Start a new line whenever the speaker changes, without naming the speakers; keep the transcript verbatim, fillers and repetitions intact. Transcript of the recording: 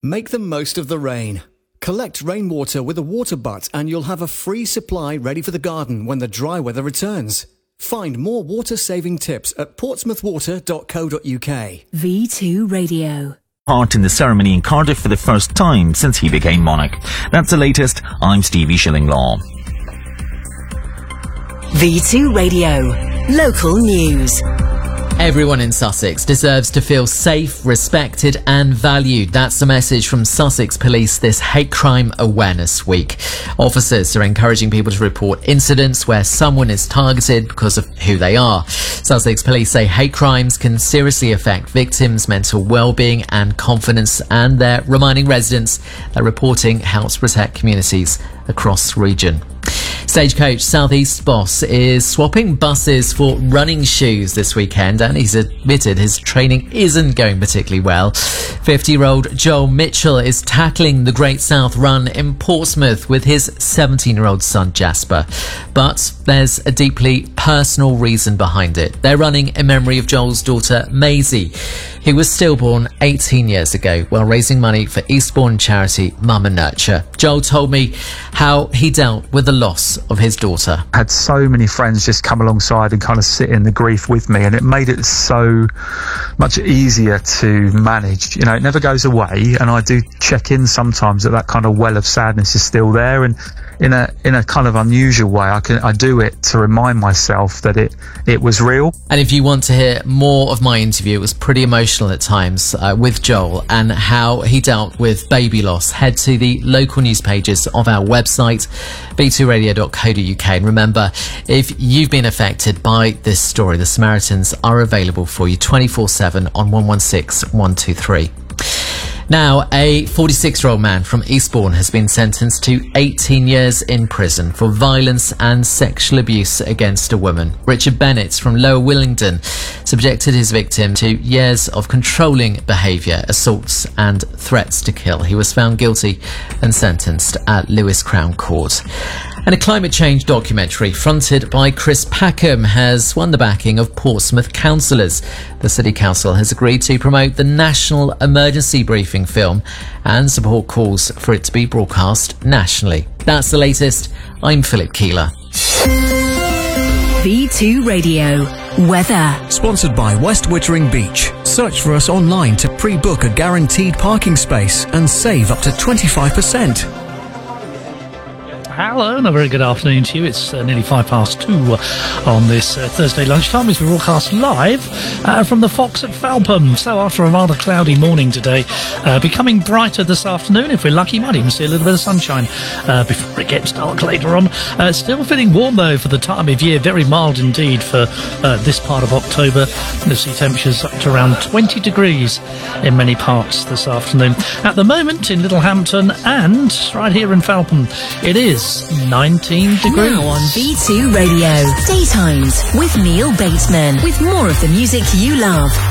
Make the most of the rain. Collect rainwater with a water butt and you'll have a free supply ready for the garden when the dry weather returns. Find more water-saving tips at portsmouth water dot co dot uk.
V two Radio.
Part in the ceremony in Cardiff for the first time since he became monarch. That's the latest. I'm Stevie Shillinglaw.
V two Radio. Local news.
Everyone in Sussex deserves to feel safe, respected and valued. That's the message from Sussex Police this Hate Crime Awareness Week. Officers are encouraging people to report incidents where someone is targeted because of who they are. Sussex Police say hate crimes can seriously affect victims' mental well-being and confidence, and they're reminding residents that reporting helps protect communities across the region. Stagecoach South East boss is swapping buses for running shoes this weekend, and he's admitted his training isn't going particularly well. fifty-year-old Joel Mitchell is tackling the Great South Run in Portsmouth with his seventeen-year-old son Jasper. But there's a deeply personal reason behind it. They're running in memory of Joel's daughter Maisie, who was stillborn eighteen years ago while raising money for Eastbourne charity Mum and Nurture. Joel told me how he dealt with the loss of his daughter.
I had so many friends just come alongside and kind of sit in the grief with me, and it made it so much easier to manage. You know, it never goes away, and I do check in sometimes that that kind of well of sadness is still there, and in a in a kind of unusual way I can I do it to remind myself that it it was real.
And if you want to hear more of my interview, it was pretty emotional at times uh, with Joel and how he dealt with baby loss, head to the local news pages of our website v two radio dot co dot uk. And remember, if you've been affected by this story, the Samaritans are available for you twenty-four seven on one one six one two three. Now, a forty-six-year-old man from Eastbourne has been sentenced to eighteen years in prison for violence and sexual abuse against a woman. Richard Bennett from Lower Willingdon subjected his victim to years of controlling behaviour, assaults and threats to kill. He was found guilty and sentenced at Lewes Crown Court. And a climate change documentary fronted by Chris Packham has won the backing of Portsmouth councillors. The City Council has agreed to promote the National Emergency Briefing film and support calls for it to be broadcast nationally. That's the latest. I'm Philip Keeler.
V two Radio. Weather.
Sponsored by West Wittering Beach. Search for us online to pre-book a guaranteed parking space and save up to twenty-five percent.
Hello and a very good afternoon to you. It's uh, nearly five past two on this uh, Thursday lunchtime as we broadcast live uh, from the Fox at Falpham. So after a rather cloudy morning today, uh, becoming brighter this afternoon. If we're lucky, might even see a little bit of sunshine uh, before it gets dark later on. Uh, still feeling warm though for the time of year. Very mild indeed for uh, this part of October. You'll see temperatures up to around twenty degrees in many parts this afternoon. At the moment in Littlehampton and right here in Falpham, it is nineteen degrees.
Now on V two Radio. Daytimes with Neil Bateman. With more of the music you love.